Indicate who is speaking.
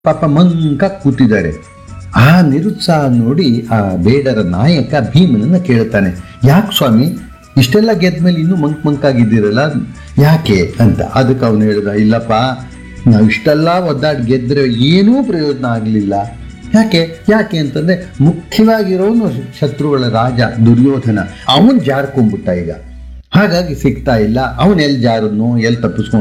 Speaker 1: ಪಾಪ ಮಂಕ ಕೂತಿದ್ದಾರೆ. ಆ ನಿರುತ್ಸಾಹ ನೋಡಿ ಆ ಬೇಡರ ನಾಯಕ ಭೀಮನನ್ನ ಕೇಳ್ತಾನೆ, ಯಾಕೆ ಸ್ವಾಮಿ ಇಷ್ಟೆಲ್ಲ ಗೆದ್ಮೇಲೆ ಇನ್ನೂ ಮಂಕಾಗಿದ್ದೀರಲ್ಲ, ಯಾಕೆ ಅಂತ. ಅದಕ್ಕೆ ಅವನು ಹೇಳ್ದ, ಇಲ್ಲಪ್ಪ ನಾವು ಇಷ್ಟೆಲ್ಲ ಒದ್ದಾಡಿ ಗೆದ್ರೆ ಏನೂ ಪ್ರಯೋಜನ ಆಗಲಿಲ್ಲ. ಯಾಕೆ ಯಾಕೆ ಅಂತಂದ್ರೆ ಮುಖ್ಯವಾಗಿರೋನು ಶತ್ರುಗಳ ರಾಜ ದುರ್ಯೋಧನ, ಅವನು ಜಾರ್ಕೊಂಡ್ಬಿಟ್ಟ ಈಗ, ಹಾಗಾಗಿ ಸಿಗ್ತಾ ಇಲ್ಲ. ಅವನು ಎಲ್ಲಿ ಜಾರದ್ನೋ ಎಲ್ಲಿ ತಪ್ಪಿಸ್ಕೊಂಡು